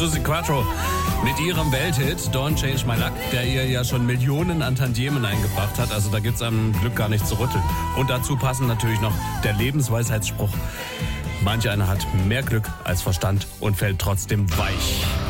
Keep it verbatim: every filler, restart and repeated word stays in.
Suzi Quatro mit ihrem Welthit Don't Change My Luck, der ihr ja schon Millionen an Tantiemen eingebracht hat. Also da gibt's am Glück gar nicht zu rütteln. Und dazu passen natürlich noch der Lebensweisheitsspruch: Manch einer hat mehr Glück als Verstand und fällt trotzdem weich.